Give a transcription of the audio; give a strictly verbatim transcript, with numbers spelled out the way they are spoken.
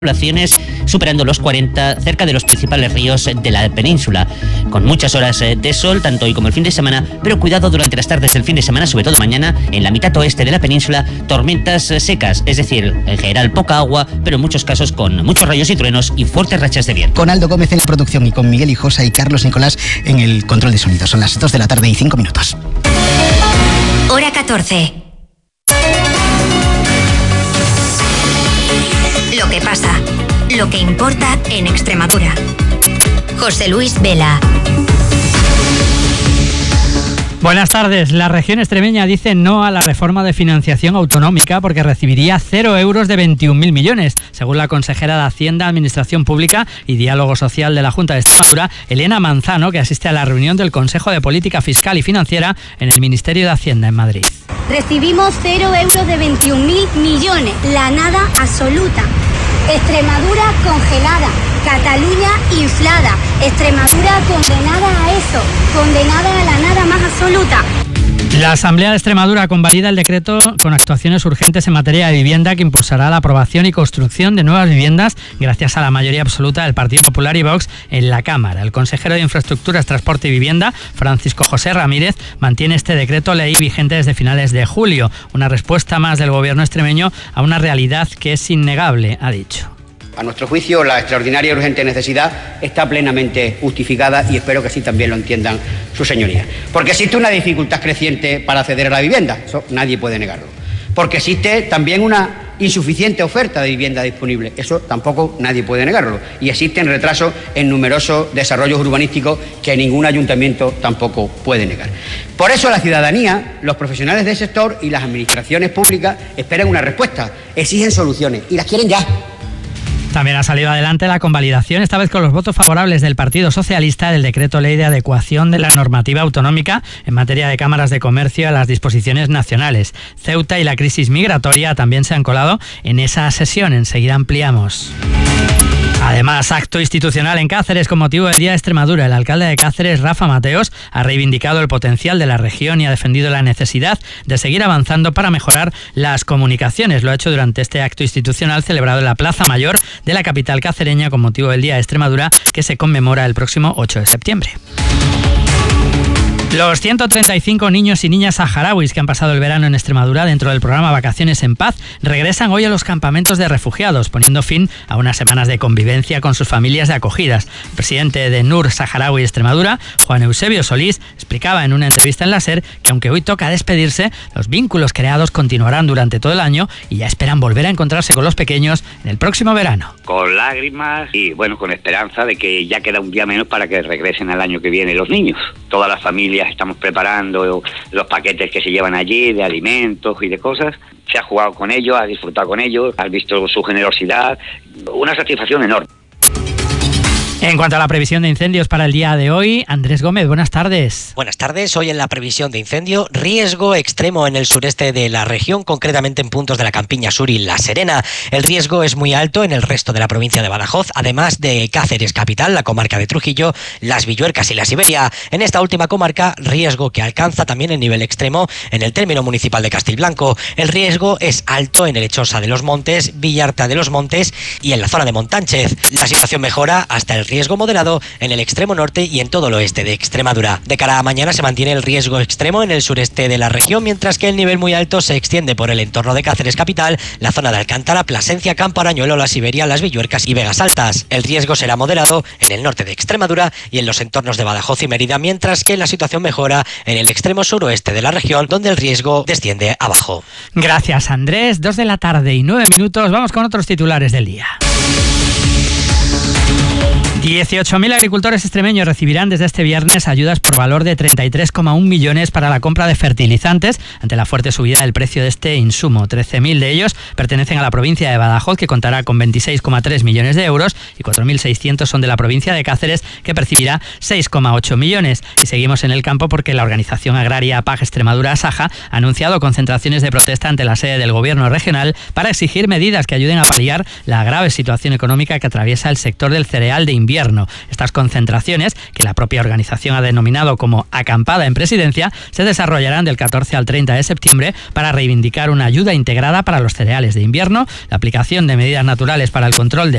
poblaciones superando los cuarenta cerca de los principales ríos de la península, con muchas horas de sol tanto hoy como el fin de semana, pero cuidado durante las tardes del fin de semana, sobre todo mañana, en la mitad oeste de la península, tormentas secas, es decir, en general poca agua, pero en muchos casos con muchos rayos y truenos y fuertes rachas de viento. Con Aldo Gómez en la producción y con Miguel Hijosa y Carlos Nicolás en el control de sonido. Son las dos de la tarde y cinco minutos. Hora catorce. Lo que pasa, lo que importa en Extremadura. José Luis Vela. Buenas tardes. La región extremeña dice no a la reforma de financiación autonómica porque recibiría cero euros de veintiún mil millones. Según la consejera de Hacienda, Administración Pública y Diálogo Social de la Junta de Extremadura, Elena Manzano, que asiste a la reunión del Consejo de Política Fiscal y Financiera en el Ministerio de Hacienda en Madrid. Recibimos cero euros de veintiún mil millones, la nada absoluta. Extremadura congelada, Cataluña inflada, Extremadura condenada a eso, condenada a la nada más absoluta. La Asamblea de Extremadura convalida el decreto con actuaciones urgentes en materia de vivienda que impulsará la aprobación y construcción de nuevas viviendas gracias a la mayoría absoluta del Partido Popular y Vox en la Cámara. El consejero de Infraestructuras, Transporte y Vivienda, Francisco José Ramírez, mantiene este decreto ley vigente desde finales de julio, una respuesta más del gobierno extremeño a una realidad que es innegable, ha dicho. A nuestro juicio, la extraordinaria y urgente necesidad está plenamente justificada y espero que así también lo entiendan sus señorías. Porque existe una dificultad creciente para acceder a la vivienda, eso nadie puede negarlo. Porque existe también una insuficiente oferta de vivienda disponible, eso tampoco nadie puede negarlo. Y existen retrasos en numerosos desarrollos urbanísticos que ningún ayuntamiento tampoco puede negar. Por eso la ciudadanía, los profesionales del sector y las administraciones públicas esperan una respuesta, exigen soluciones y las quieren ya. También ha salido adelante la convalidación, esta vez con los votos favorables del Partido Socialista, del decreto ley de adecuación de la normativa autonómica en materia de cámaras de comercio a las disposiciones nacionales. Ceuta y la crisis migratoria también se han colado en esa sesión. Enseguida ampliamos. Además, acto institucional en Cáceres con motivo del Día de Extremadura. El alcalde de Cáceres, Rafa Mateos, ha reivindicado el potencial de la región y ha defendido la necesidad de seguir avanzando para mejorar las comunicaciones. Lo ha hecho durante este acto institucional celebrado en la Plaza Mayor de la capital cacereña con motivo del Día de Extremadura, que se conmemora el próximo ocho de septiembre. Los ciento treinta y cinco niños y niñas saharauis que han pasado el verano en Extremadura dentro del programa Vacaciones en Paz regresan hoy a los campamentos de refugiados, poniendo fin a unas semanas de convivencia con sus familias de acogidas. El presidente de Nur Saharaui Extremadura, Juan Eusebio Solís, explicaba en una entrevista en la SER que aunque hoy toca despedirse, los vínculos creados continuarán durante todo el año y ya esperan volver a encontrarse con los pequeños en el próximo verano. Con lágrimas y bueno, con esperanza de que ya queda un día menos para que regresen al año que viene los niños. Todas las familias estamos preparando los paquetes que se llevan allí de alimentos y de cosas. Se ha jugado con ellos, ha disfrutado con ellos, has visto su generosidad, una satisfacción enorme. En cuanto a la previsión de incendios para el día de hoy, Andrés Gómez, buenas tardes. Buenas tardes. Hoy en la previsión de incendio, riesgo extremo en el sureste de la región, concretamente en puntos de la Campiña Sur y La Serena. El riesgo es muy alto en el resto de la provincia de Badajoz, además de Cáceres capital, la comarca de Trujillo, Las Villuercas y la Siberia. En esta última comarca, riesgo que alcanza también el nivel extremo en el término municipal de Castilblanco. El riesgo es alto en Lechosa de los Montes, Villarta de los Montes y en la zona de Montánchez. La situación mejora hasta el riesgo moderado en el extremo norte y en todo el oeste de Extremadura. De cara a mañana se mantiene el riesgo extremo en el sureste de la región, mientras que el nivel muy alto se extiende por el entorno de Cáceres capital, la zona de Alcántara, Plasencia, Campo Arañuelo, la Siberia, Las Villuercas y Vegas Altas. El riesgo será moderado en el norte de Extremadura y en los entornos de Badajoz y Mérida, mientras que la situación mejora en el extremo suroeste de la región, donde el riesgo desciende abajo. Gracias, Andrés. Dos de la tarde y nueve minutos. Vamos con otros titulares del día. dieciocho mil agricultores extremeños recibirán desde este viernes ayudas por valor de treinta y tres coma uno millones para la compra de fertilizantes ante la fuerte subida del precio de este insumo. trece mil de ellos pertenecen a la provincia de Badajoz, que contará con veintiséis coma tres millones de euros, y cuatro mil seiscientos son de la provincia de Cáceres, que percibirá seis coma ocho millones. Y seguimos en el campo porque la organización agraria P A G Extremadura Saja ha anunciado concentraciones de protesta ante la sede del gobierno regional para exigir medidas que ayuden a paliar la grave situación económica que atraviesa el sector del cereal de invierno. Estas concentraciones, que la propia organización ha denominado como acampada en presidencia, se desarrollarán del catorce al treinta de septiembre para reivindicar una ayuda integrada para los cereales de invierno, la aplicación de medidas naturales para el control de